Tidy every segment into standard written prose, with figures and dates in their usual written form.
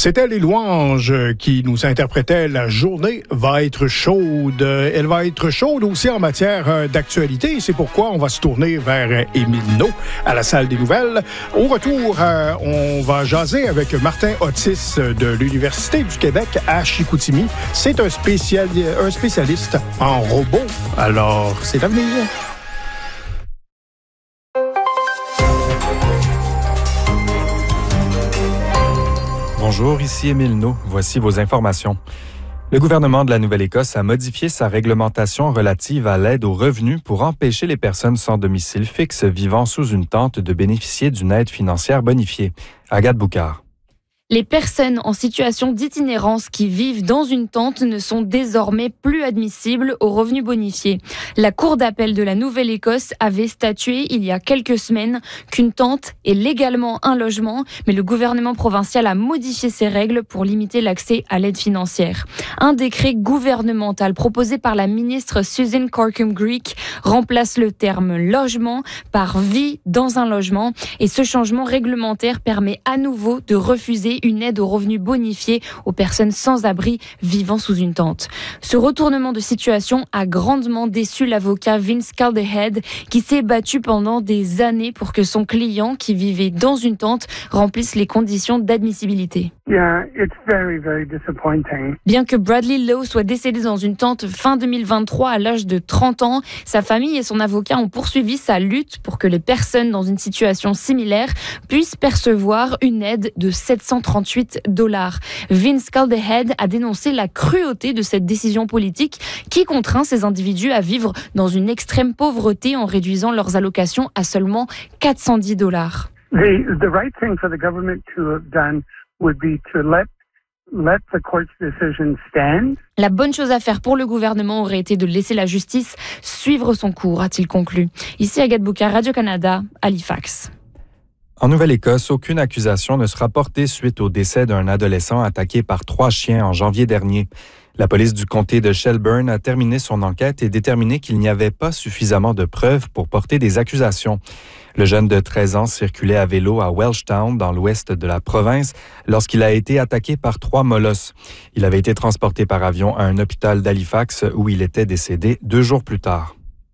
C'était les louanges qui nous interprétaient la journée va être chaude. Elle va être chaude aussi en matière d'actualité. C'est pourquoi on va se tourner vers Émile Naud à la salle des nouvelles. Au retour, on va jaser avec Martin Otis de l'Université du Québec à Chicoutimi. C'est un spécialiste en robots. Alors, c'est à venir. Bonjour, ici Émile Naud. Voici vos informations. Le gouvernement de la Nouvelle-Écosse a modifié sa réglementation relative à l'aide aux revenus pour empêcher les personnes sans domicile fixe vivant sous une tente de bénéficier d'une aide financière bonifiée. Agathe Boucard. Les personnes en situation d'itinérance qui vivent dans une tente ne sont désormais plus admissibles aux revenus bonifiés. La Cour d'appel de la Nouvelle-Écosse avait statué il y a quelques semaines qu'une tente est légalement un logement, mais le gouvernement provincial a modifié ses règles pour limiter l'accès à l'aide financière. Un décret gouvernemental proposé par la ministre Susan Corkum-Greek remplace le terme logement par vie dans un logement, et ce changement réglementaire permet à nouveau de refuser une aide aux revenus bonifiés aux personnes sans abri vivant sous une tente. Ce retournement de situation a grandement déçu l'avocat Vince Calderhead, qui s'est battu pendant des années pour que son client, qui vivait dans une tente, remplisse les conditions d'admissibilité. Bien que Bradley Lowe soit décédé dans une tente fin 2023 à l'âge de 30 ans, sa famille et son avocat ont poursuivi sa lutte pour que les personnes dans une situation similaire puissent percevoir une aide de $738. Vince Calderhead a dénoncé la cruauté de cette décision politique qui contraint ces individus à vivre dans une extrême pauvreté en réduisant leurs allocations à seulement $410. The right thing for the government to have done would be to let the court's decision stand. La bonne chose à faire pour le gouvernement aurait été de laisser la justice suivre son cours, a-t-il conclu. Ici Agathe Boucard, Radio-Canada, Halifax. En Nouvelle-Écosse, aucune accusation ne sera portée suite au décès d'un adolescent attaqué par 3 chiens en janvier dernier. La police du comté de Shelburne a terminé son enquête et déterminé qu'il n'y avait pas suffisamment de preuves pour porter des accusations. Le jeune de 13 ans circulait à vélo à Welshtown, dans l'ouest de la province, lorsqu'il a été attaqué par 3 molosses. Il avait été transporté par avion à un hôpital d'Halifax où il était décédé 2 jours plus tard.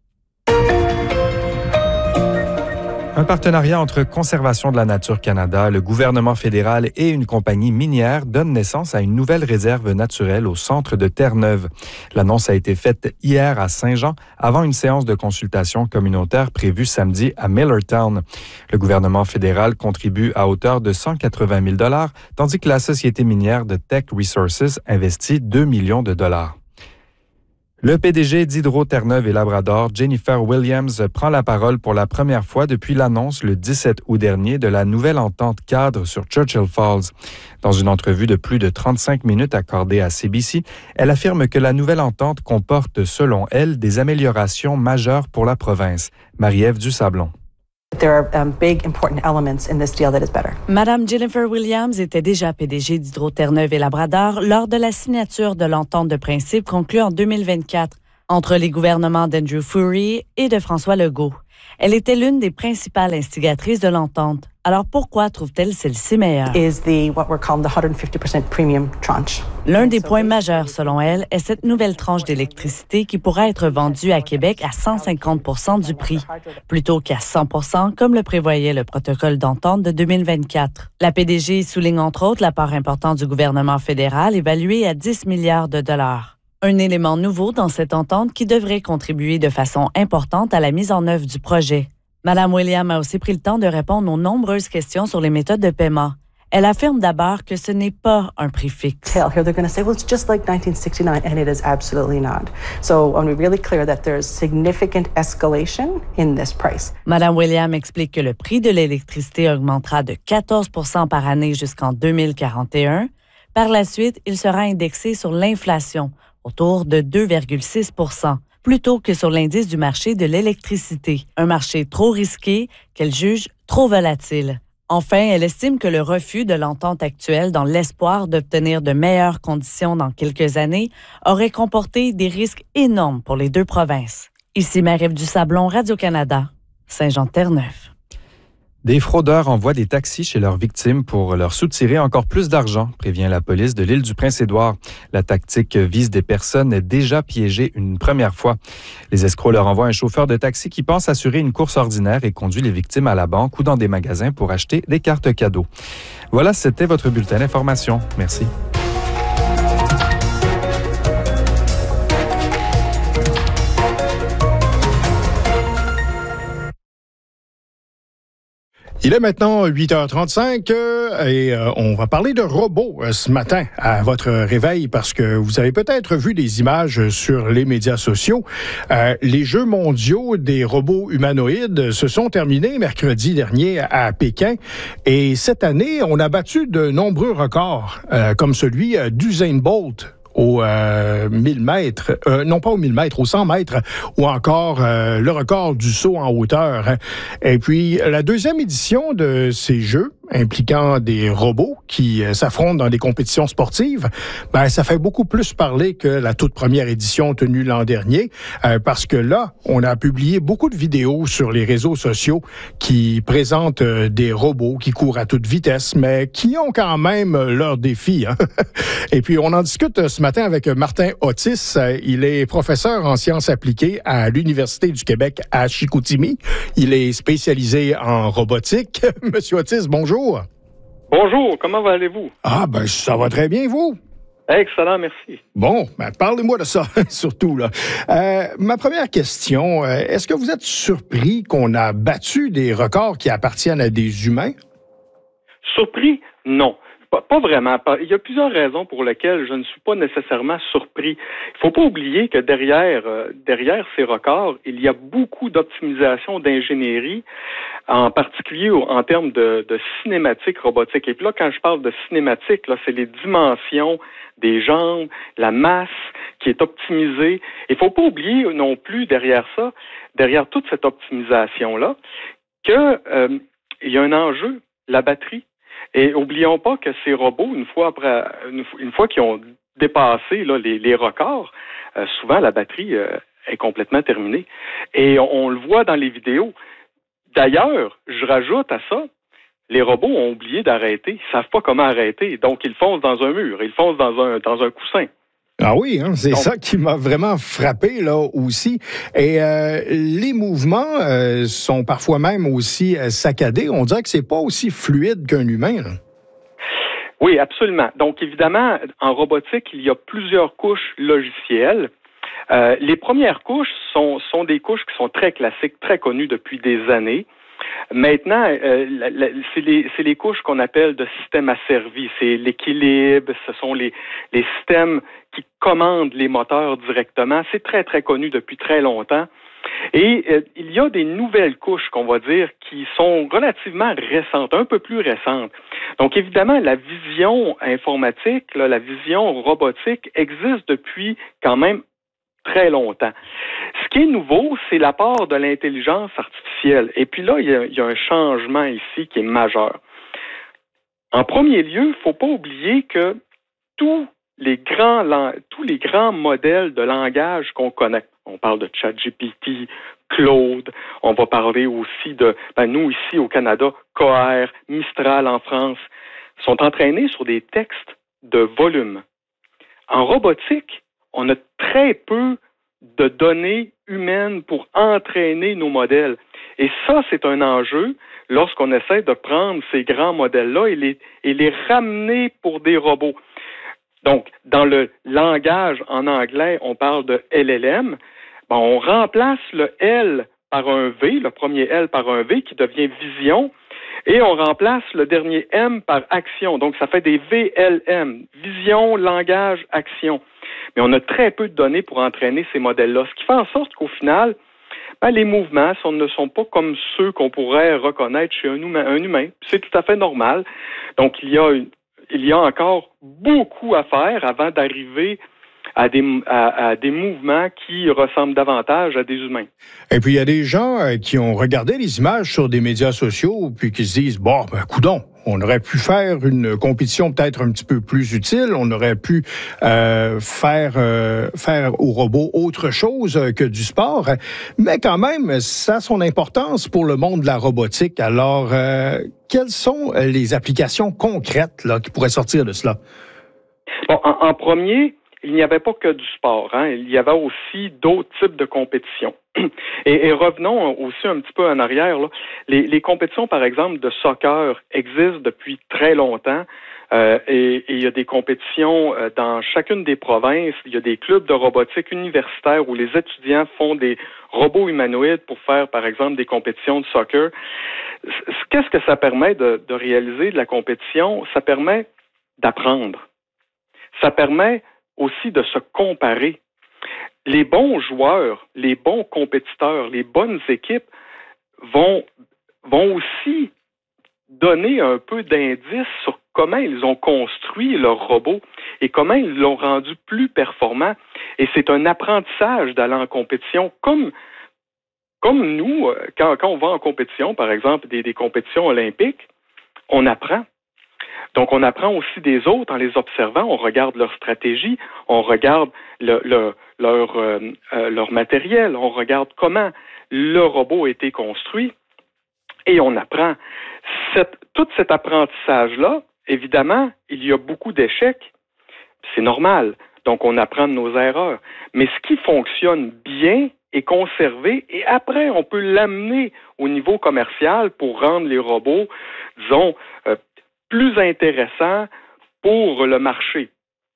Un partenariat entre Conservation de la Nature Canada, le gouvernement fédéral et une compagnie minière donne naissance à une nouvelle réserve naturelle au centre de Terre-Neuve. L'annonce a été faite hier à Saint-Jean avant une séance de consultation communautaire prévue samedi à Millertown. Le gouvernement fédéral contribue à hauteur de $180 000, tandis que la société minière de Teck Resources investit $2 millions. Le PDG d'Hydro-Terre-Neuve et Labrador, Jennifer Williams, prend la parole pour la première fois depuis l'annonce le 17 août dernier de la nouvelle entente cadre sur Churchill Falls. Dans une entrevue de plus de 35 minutes accordée à CBC, elle affirme que la nouvelle entente comporte, selon elle, des améliorations majeures pour la province. Marie-Ève Dusablon. Madame Jennifer Williams était déjà PDG d'Hydro-Terre-Neuve et Labrador lors de la signature de l'entente de principe conclue en 2024 entre les gouvernements d'Andrew Furey et de François Legault. Elle était l'une des principales instigatrices de l'entente. Alors pourquoi trouve-t-elle celle-ci meilleure? L'un des points majeurs, selon elle, est cette nouvelle tranche d'électricité qui pourra être vendue à Québec à 150 % du prix, plutôt qu'à 100 % comme le prévoyait le protocole d'entente de 2024. La PDG souligne entre autres la part importante du gouvernement fédéral évaluée à $10 milliards. Un élément nouveau dans cette entente qui devrait contribuer de façon importante à la mise en œuvre du projet. Mme Williams a aussi pris le temps de répondre aux nombreuses questions sur les méthodes de paiement. Elle affirme d'abord que ce n'est pas un prix fixe. Here they're going to say, well, it's just like 1969, and it is absolutely not. So I want to be really clear that there is significant escalation in this price. Mme Williams explique que le prix de l'électricité augmentera de 14 % par année jusqu'en 2041. Par la suite, il sera indexé sur l'inflation, autour de 2,6 %, plutôt que sur l'indice du marché de l'électricité, un marché trop risqué qu'elle juge trop volatile. Enfin, elle estime que le refus de l'entente actuelle dans l'espoir d'obtenir de meilleures conditions dans quelques années aurait comporté des risques énormes pour les 2 provinces. Ici Marie-Ève Dusablon, Radio-Canada, Saint-Jean-de-Terre-Neuve. Des fraudeurs envoient des taxis chez leurs victimes pour leur soutirer encore plus d'argent, prévient la police de l'île du Prince-Édouard. La tactique vise des personnes déjà piégées une première fois. Les escrocs leur envoient un chauffeur de taxi qui pense assurer une course ordinaire et conduit les victimes à la banque ou dans des magasins pour acheter des cartes cadeaux. Voilà, c'était votre bulletin d'information. Merci. Il est maintenant 8h35 et on va parler de robots ce matin à votre réveil parce que vous avez peut-être vu des images sur les médias sociaux. Les Jeux mondiaux des robots humanoïdes se sont terminés mercredi dernier à Pékin et cette année, on a battu de nombreux records comme celui d'Usain Bolt aux 1000 mètres, non pas aux 1000 mètres, aux 100 mètres, ou encore le record du saut en hauteur. Et puis, la deuxième édition de ces Jeux, impliquant des robots qui s'affrontent dans des compétitions sportives, ben ça fait beaucoup plus parler que la toute première édition tenue l'an dernier, parce que là, on a publié beaucoup de vidéos sur les réseaux sociaux qui présentent des robots qui courent à toute vitesse, mais qui ont quand même leurs défis. Hein? Et puis, on en discute ce matin avec Martin Otis. Il est professeur en sciences appliquées à l'Université du Québec à Chicoutimi. Il est spécialisé en robotique. Monsieur Otis, bonjour. Bonjour, comment allez-vous? Ah, ben ça va très bien, vous? Excellent, merci. Bon, ben parlez-moi de ça, surtout, là. Ma première question, est-ce que vous êtes surpris qu'on a battu des records qui appartiennent à des humains? Surpris? Non. Pas vraiment. Il y a plusieurs raisons pour lesquelles je ne suis pas nécessairement surpris. Il ne faut pas oublier que derrière ces records, il y a beaucoup d'optimisation d'ingénierie, en particulier en termes de cinématique robotique. Et puis là, quand je parle de cinématique, là, c'est les dimensions des jambes, la masse qui est optimisée. Il ne faut pas oublier non plus derrière ça, derrière toute cette optimisation-là, qu'il y a un enjeu, la batterie. Et oublions pas que ces robots, une fois qu'ils ont dépassé là, les records, souvent la batterie est complètement terminée. Et on le voit dans les vidéos. D'ailleurs, je rajoute à ça, les robots ont oublié d'arrêter. Ils savent pas comment arrêter. Donc, ils foncent dans un mur, ils foncent dans un coussin. Ah oui, hein, c'est ça qui m'a vraiment frappé là aussi. Et les mouvements sont parfois même aussi saccadés. On dirait que c'est pas aussi fluide qu'un humain, là. Oui, absolument. Donc, évidemment, en robotique, il y a plusieurs couches logicielles. Les premières couches sont des couches qui sont très classiques, très connues depuis des années. Maintenant, c'est les couches qu'on appelle de systèmes asservis. C'est l'équilibre, ce sont les systèmes qui commandent les moteurs directement. C'est très, très connu depuis très longtemps. Et il y a des nouvelles couches, qu'on va dire, qui sont relativement récentes, un peu plus récentes. Donc, évidemment, la vision informatique, là, la vision robotique existe depuis quand même très longtemps. Ce qui est nouveau, c'est l'apport de l'intelligence artificielle. Et puis là, il y a un changement ici qui est majeur. En premier lieu, il ne faut pas oublier que tous les grands modèles de langage qu'on connaît, on parle de ChatGPT, Claude, on va parler aussi nous ici au Canada, Cohere, Mistral en France, sont entraînés sur des textes de volume. En robotique, on a très peu de données humaines pour entraîner nos modèles. Et ça, c'est un enjeu lorsqu'on essaie de prendre ces grands modèles-là et les ramener pour des robots. Donc, dans le langage en anglais, on parle de LLM. On remplace le L par un V, le premier L par un V qui devient vision, et on remplace le dernier M par action. Donc, ça fait des VLM, vision, langage, action. Mais on a très peu de données pour entraîner ces modèles-là, ce qui fait en sorte qu'au final, les mouvements ne sont pas comme ceux qu'on pourrait reconnaître chez un humain. C'est tout à fait normal. Donc, il y a encore beaucoup à faire avant d'arriver à des mouvements qui ressemblent davantage à des humains. Et puis, il y a des gens qui ont regardé les images sur des médias sociaux puis qui se disent, coudonc, On aurait pu faire une compétition peut-être un petit peu plus utile. On aurait pu faire au robot autre chose que du sport. Mais quand même, ça a son importance pour le monde de la robotique. Alors, quelles sont les applications concrètes là, qui pourraient sortir de cela? Bon, en premier, il n'y avait pas que du sport, hein. Il y avait aussi d'autres types de compétitions. Et revenons aussi un petit peu en arrière, là. Les compétitions, par exemple, de soccer existent depuis très longtemps. Et il y a des compétitions dans chacune des provinces. Il y a des clubs de robotique universitaire où les étudiants font des robots humanoïdes pour faire, par exemple, des compétitions de soccer. Qu'est-ce que ça permet de réaliser de la compétition? Ça permet d'apprendre. Ça permet aussi de se comparer. Les bons joueurs, les bons compétiteurs, les bonnes équipes vont aussi donner un peu d'indices sur comment ils ont construit leur robot et comment ils l'ont rendu plus performant. Et c'est un apprentissage d'aller en compétition comme nous, quand on va en compétition, par exemple, des compétitions olympiques, on apprend. Donc, on apprend aussi des autres en les observant. On regarde leur stratégie, on regarde leur matériel, on regarde comment le robot a été construit et on apprend. Tout cet apprentissage-là, évidemment, il y a beaucoup d'échecs. C'est normal. Donc, on apprend de nos erreurs. Mais ce qui fonctionne bien est conservé et après, on peut l'amener au niveau commercial pour rendre les robots, disons, plus intéressant pour le marché.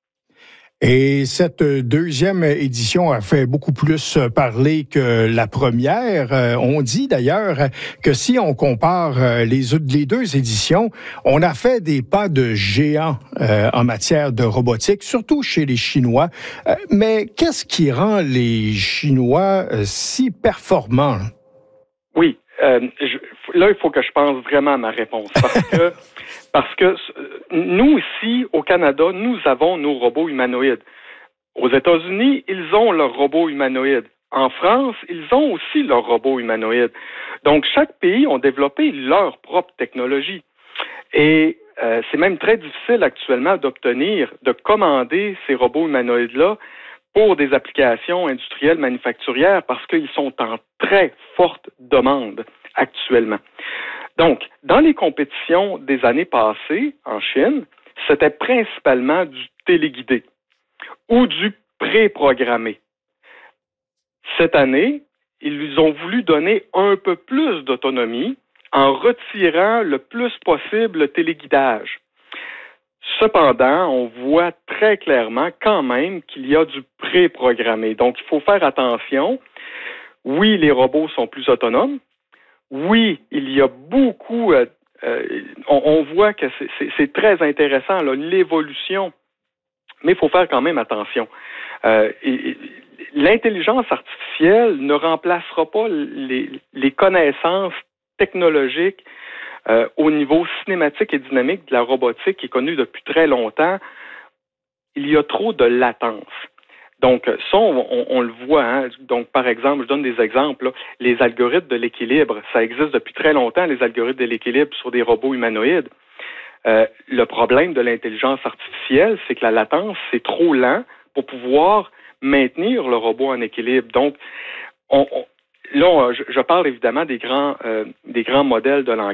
Et cette deuxième édition a fait beaucoup plus parler que la première. On dit d'ailleurs que si on compare les deux éditions, on a fait des pas de géant en matière de robotique, surtout chez les Chinois. Mais qu'est-ce qui rend les Chinois si performants? Oui, là, il faut que je pense vraiment à ma réponse parce que nous, ici, au Canada, nous avons nos robots humanoïdes. Aux États-Unis, ils ont leurs robots humanoïdes. En France, ils ont aussi leurs robots humanoïdes. Donc, chaque pays a développé leur propre technologie. Et c'est même très difficile actuellement de commander ces robots humanoïdes-là pour des applications industrielles manufacturières parce qu'ils sont en très forte demande actuellement. Donc, dans les compétitions des années passées en Chine, c'était principalement du téléguidé ou du préprogrammé. Cette année, ils ont voulu donner un peu plus d'autonomie en retirant le plus possible le téléguidage. Cependant, on voit très clairement quand même qu'il y a du préprogrammé. Donc, il faut faire attention. Oui, les robots sont plus autonomes. Oui, il y a beaucoup... on voit que c'est très intéressant, là, l'évolution. Mais il faut faire quand même attention. L'intelligence artificielle ne remplacera pas les connaissances technologiques au niveau cinématique et dynamique de la robotique qui est connue depuis très longtemps. Il y a trop de latence. Donc, ça, on le voit. Hein? Donc, par exemple, je donne des exemples. Là. Les algorithmes de l'équilibre, ça existe depuis très longtemps, les algorithmes de l'équilibre sur des robots humanoïdes. Le problème de l'intelligence artificielle, c'est que la latence, c'est trop lent pour pouvoir maintenir le robot en équilibre. Donc, là, je parle évidemment des grands modèles de langage.